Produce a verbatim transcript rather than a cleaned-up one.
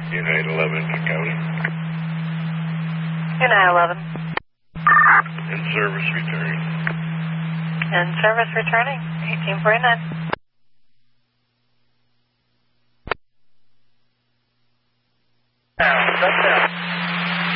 Unite eleven, County. Unite eleven. In service returning. In service returning, eighteen forty-nine. Now, touchdown.